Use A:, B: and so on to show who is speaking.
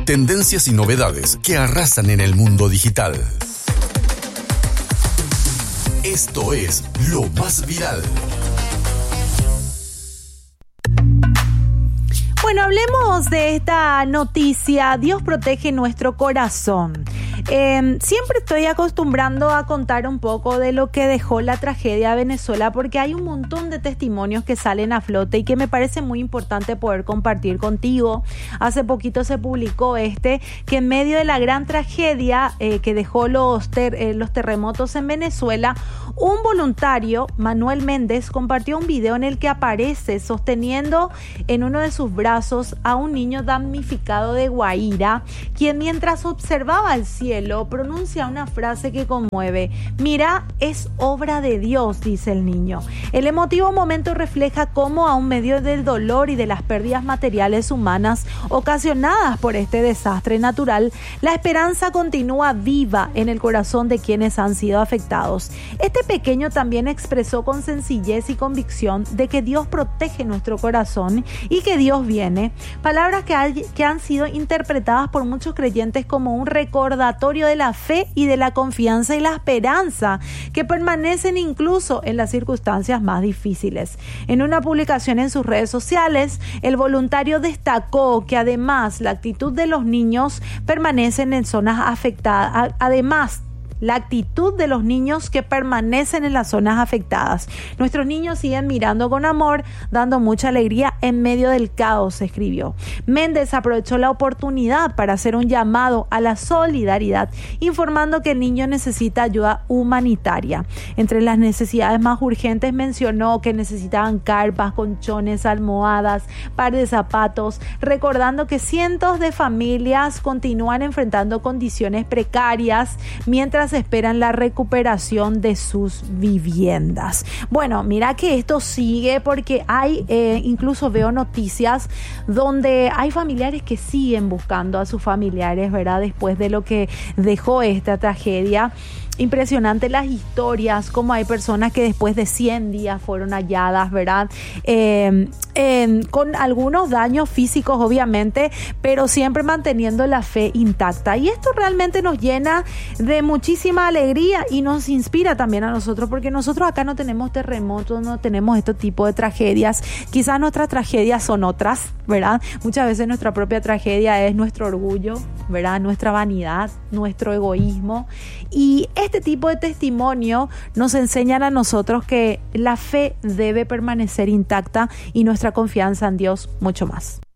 A: tendencias y novedades que arrasan en el mundo digital. Esto es Lo Más Viral.
B: Bueno, hablemos de esta noticia. Dios protege nuestro corazón. Siempre estoy acostumbrando a contar un poco de lo que dejó la tragedia de Venezuela, porque hay un montón de testimonios que salen a flote y que me parece muy importante poder compartir contigo. Hace poquito se publicó que en medio de la gran tragedia que dejó los terremotos en Venezuela, un voluntario, Manuel Méndez, compartió un video en el que aparece sosteniendo en uno de sus brazos a un niño damnificado de Guaira, quien mientras observaba el cielo pronuncia una frase que conmueve. Mira, es obra de Dios, dice el niño. El emotivo momento refleja cómo aún medio del dolor y de las pérdidas materiales humanas ocasionadas por este desastre natural, la esperanza continúa viva en el corazón de quienes han sido afectados. Este pequeño también expresó con sencillez y convicción de que Dios protege nuestro corazón y que Dios viene. Palabras que han sido interpretadas por muchos creyentes como un recordatorio de la fe y de la confianza y la esperanza que permanecen incluso en las circunstancias más difíciles. En una publicación en sus redes sociales, el voluntario destacó que además la actitud de los niños permanecen en zonas afectadas. La actitud de los niños que permanecen en las zonas afectadas. Nuestros niños siguen mirando con amor, dando mucha alegría en medio del caos, escribió. Méndez aprovechó la oportunidad para hacer un llamado a la solidaridad, informando que el niño necesita ayuda humanitaria. Entre las necesidades más urgentes mencionó que necesitaban carpas, colchones, almohadas, par de zapatos, recordando que cientos de familias continúan enfrentando condiciones precarias mientras esperan la recuperación de sus viviendas. Bueno, mira que esto sigue porque hay, incluso veo noticias donde hay familiares que siguen buscando a sus familiares, ¿verdad? Después de lo que dejó esta tragedia. Impresionante las historias, como hay personas que después de 100 días fueron halladas, ¿verdad? Con algunos daños físicos, obviamente, pero siempre manteniendo la fe intacta. Y esto realmente nos llena de muchísima alegría y nos inspira también a nosotros, porque nosotros acá no tenemos terremotos, no tenemos este tipo de tragedias. Quizás nuestras tragedias son otras, ¿verdad? Muchas veces nuestra propia tragedia es nuestro orgullo, ¿verdad? Nuestra vanidad, nuestro egoísmo. Y este tipo de testimonio nos enseñan a nosotros que la fe debe permanecer intacta y nuestra confianza en Dios mucho más.